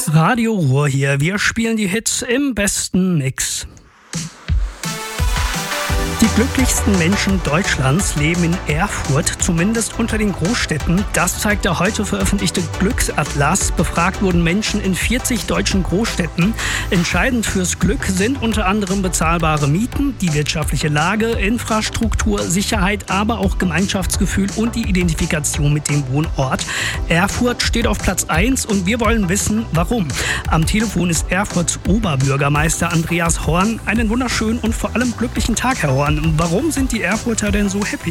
Radio Ruhr hier. Wir spielen die Hits im besten Mix. Die glücklichsten Menschen Deutschlands leben in Erfurt, zumindest unter den Großstädten. Das zeigt der heute veröffentlichte Glücksatlas. Befragt wurden Menschen in 40 deutschen Großstädten. Entscheidend fürs Glück sind unter anderem bezahlbare Mieten, die wirtschaftliche Lage, Infrastruktur, Sicherheit, aber auch Gemeinschaftsgefühl und die Identifikation mit dem Wohnort. Erfurt steht auf Platz 1 und wir wollen wissen, warum. Am Telefon ist Erfurts Oberbürgermeister Andreas Horn. Einen wunderschönen und vor allem glücklichen Tag, Herr Horn. Warum sind die Erfurter denn so happy?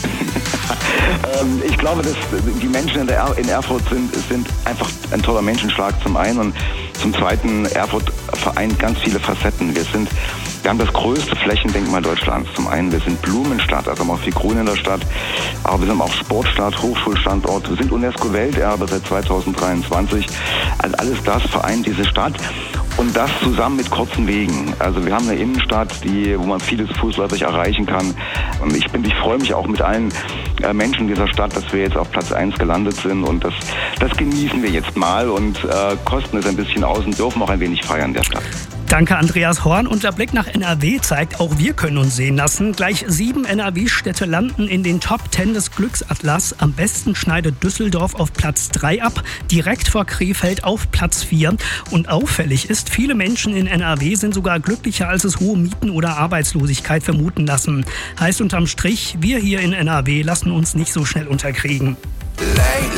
Ich glaube, dass die Menschen in Erfurt sind einfach ein toller Menschenschlag zum einen und zum zweiten, Erfurt vereint ganz viele Facetten. Wir haben das größte Flächendenkmal Deutschlands. Zum einen, wir sind Blumenstadt, also haben auch viel Grün in der Stadt, aber wir sind auch Sportstadt, Hochschulstandort, wir sind UNESCO-Welterbe seit 2023. Also alles das vereint diese Stadt. Und das zusammen mit kurzen Wegen. Also wir haben eine Innenstadt, wo man vieles fußläufig erreichen kann. Und ich freue mich auch mit allen Menschen dieser Stadt, dass wir jetzt auf Platz 1 gelandet sind. Und das genießen wir jetzt mal und kosten es ein bisschen aus und dürfen auch ein wenig feiern der Stadt. Danke, Andreas Horn. Und der Blick nach NRW zeigt, auch wir können uns sehen lassen. Gleich 7 NRW-Städte landen in den Top 10 des Glücksatlas. Am besten schneidet Düsseldorf auf Platz 3 ab, direkt vor Krefeld auf Platz 4. Und auffällig ist, viele Menschen in NRW sind sogar glücklicher, als es hohe Mieten oder Arbeitslosigkeit vermuten lassen. Heißt unterm Strich, wir hier in NRW lassen uns nicht so schnell unterkriegen.